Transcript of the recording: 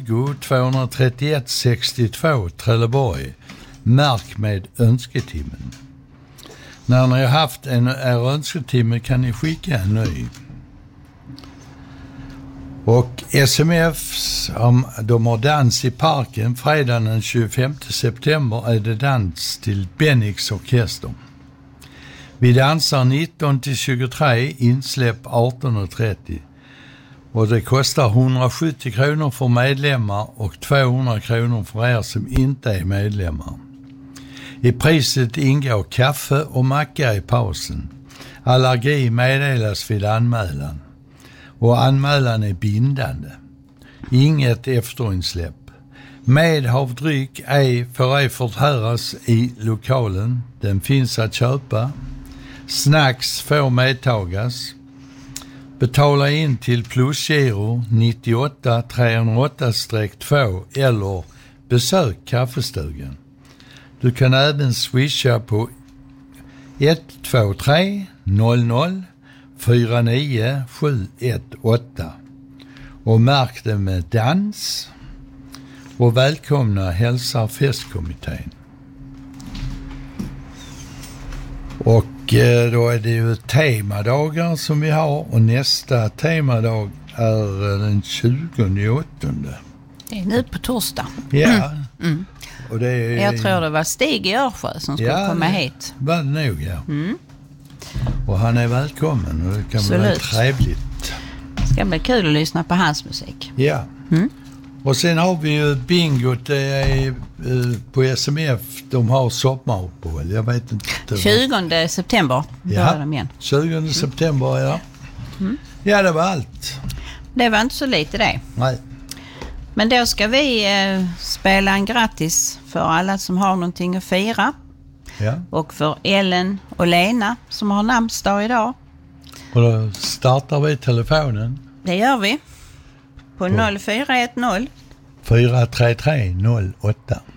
20 231 62 Trelleborg. Märk med önsketimmen. När ni har haft er önsketimme kan ni skicka en ny. Och SMF, de har dans i parken. Fredagen den 25 september är det dans till Bennix orkester. Vi dansar 19-23, insläpp 18:30. Och det kostar 170 kronor för medlemmar och 200 kronor för er som inte är medlemmar. I priset ingår kaffe och macka i pausen. Allergi meddelas vid anmälan. Och anmälan är bindande. Inget efterinsläpp. Medhavdryck får ej förtäras i lokalen. Den finns att köpa. Snacks får medtagas. Betala in till plusgiro 98 308-2 eller besök kaffestugan. Du kan även swisha på 123 00 49 718 och märk det med dans och välkomna hälsar festkommittén. Och då är det ju temadagar som vi har och nästa temadag är den 20/8. Det är nu på torsdag. Ja. Och det är, jag tror det var Stig i Örsjö som skulle komma hit. Var det nog, ja. Och han är välkommen och det kan bli trevligt. Det ska bli kul att lyssna på hans musik. Ja. Och sen har vi ju bingot, det är på SMF, de har sommaruppehåll. Jag vet inte. 20 september börjar de igen. 20 september, ja. Ja, det var allt. Det var inte så lite det. Nej. Men då ska vi spela en grattis för alla som har någonting att fira. Ja. Och för Ellen och Lena som har namnsdag idag. Och då startar vi telefonen. Det gör vi. På 0410 433 08.